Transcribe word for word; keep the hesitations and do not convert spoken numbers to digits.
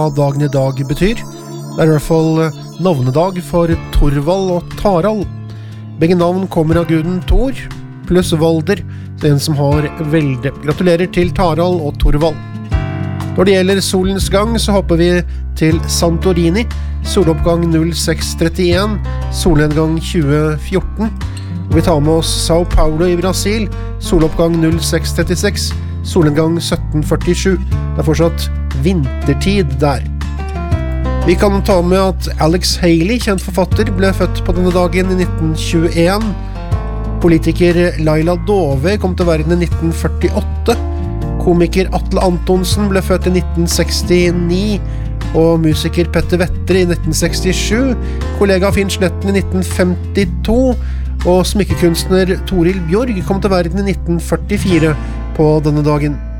dagen I dag betyr. Det er I hvert fall navnedag for Torvald og Tarald. Begge navn kommer av guden Thor, pluss Valder, en som har velde. Gratulerer til Tarald og Torvald. Når det gjelder solens gang, så hopper vi til Santorini, soloppgang null seks trettien, solnedgang tjue fjorten. Og vi tar med oss Sao Paulo I Brasil, soloppgang null seks trettiseks, solnedgang sytten førtisju. Det er fortsatt vintertid der. Vi kan ta med at Alex Haley, kjent forfatter, ble født på denne dagen I nitten tjueen. Politiker Laila Dove kom til verden I nitten førtiåtte. Komiker Atle Antonsen ble født I nitten sekstini, og musiker Petter Vetter I nitten sekstisju. Kollega Finn Sletten I nitten femtito, og smykkekunstner Toril Bjørg kom til verden I nitten førtifire på denne dagen.